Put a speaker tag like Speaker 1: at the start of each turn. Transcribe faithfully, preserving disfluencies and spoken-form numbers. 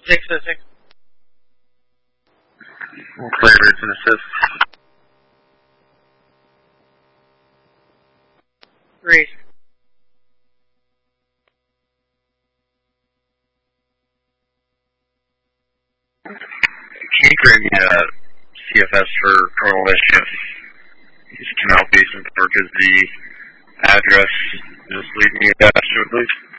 Speaker 1: six oh six.
Speaker 2: We'll clear routes and assist.
Speaker 1: Three.
Speaker 2: Can you create me a C F S for Colonel Westchef? East Canal Basin Park is the address. Just leave me a dash to it, please.